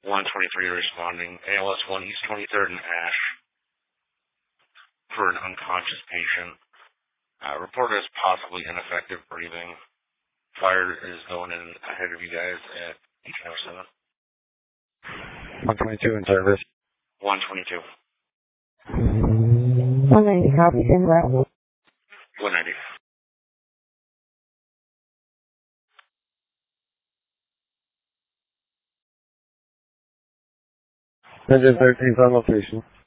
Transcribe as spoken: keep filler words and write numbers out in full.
one twenty-three responding. A L S one East twenty-third and Ash for an unconscious patient. Uh, reported as possibly ineffective breathing. Fire is going in ahead of you guys at eight oh seven. one twenty-two in service. one twenty-two. one ninety, copy, in route. one ninety. Engine thirteen on location.